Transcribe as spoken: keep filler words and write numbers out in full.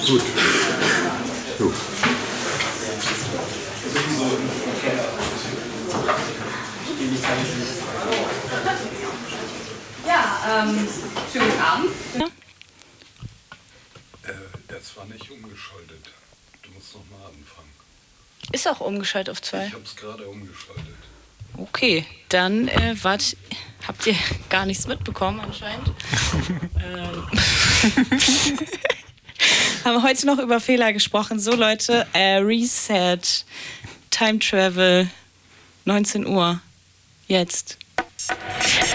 Gut. So. Ja, ähm, schönen Abend. Ja. Äh, das war nicht umgeschaltet. Du musst noch mal anfangen. Ist auch umgeschaltet auf zwei. Ich hab's gerade umgeschaltet. Okay, dann äh, wart, habt ihr gar nichts mitbekommen anscheinend. ähm. Haben heute noch über Fehler gesprochen. So Leute, äh, Reset, Time Travel, neunzehn Uhr, jetzt.